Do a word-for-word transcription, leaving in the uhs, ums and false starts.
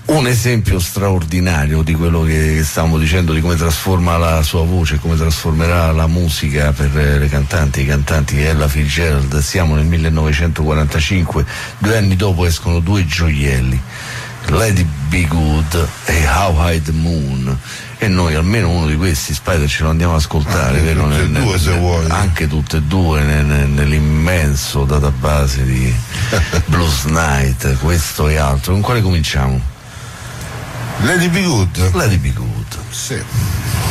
un esempio straordinario di quello che stavamo dicendo, di come trasforma la sua voce, come trasformerà la musica per le cantanti e i cantanti Ella Fitzgerald. Siamo nel millenovecentoquarantacinque, due anni dopo escono due gioielli, Let It Be Good e How High the Moon, e noi almeno uno di questi, Spider, ce lo andiamo ad ascoltare, ah, vero? Tutte nel, e due, nel, se vuoi. Anche tutte e due nel, nel, nell'immenso database di Blues Night, questo e altro. Con quale cominciamo? Let It Be Good. Let It Be Good. Sì.